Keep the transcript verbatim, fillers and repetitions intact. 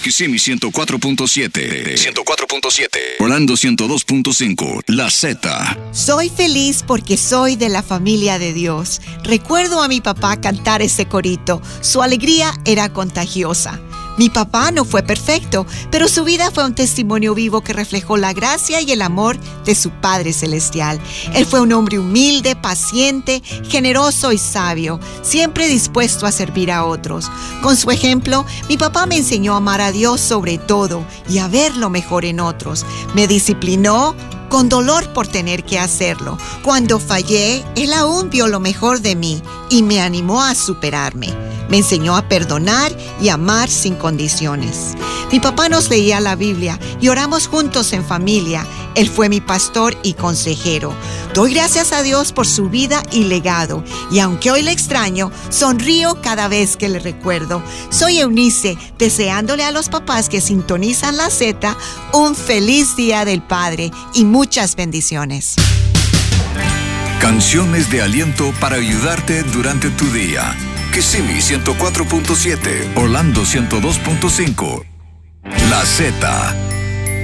Kissimmee ciento cuatro punto siete. ciento cuatro punto siete. Orlando ciento dos punto cinco. La Z. Soy feliz porque soy de la familia de Dios. Recuerdo a mi papá cantar ese corito. Su alegría era contagiosa. Mi papá no fue perfecto, pero su vida fue un testimonio vivo que reflejó la gracia y el amor de su Padre Celestial. Él fue un hombre humilde, paciente, generoso y sabio, siempre dispuesto a servir a otros. Con su ejemplo, mi papá me enseñó a amar a Dios sobre todo y a ver lo mejor en otros. Me disciplinó con dolor por tener que hacerlo. Cuando fallé, Él aún vio lo mejor de mí y me animó a superarme. Me enseñó a perdonar y amar sin condiciones. Mi papá nos leía la Biblia y oramos juntos en familia. Él fue mi pastor y consejero. Doy gracias a Dios por su vida y legado. Y aunque hoy le extraño, sonrío cada vez que le recuerdo. Soy Eunice, deseándole a los papás que sintonizan la Z un feliz Día del Padre y muchas bendiciones. Canciones de aliento para ayudarte durante tu día. Kissimmee ciento cuatro punto siete, Orlando ciento dos punto cinco. La Z.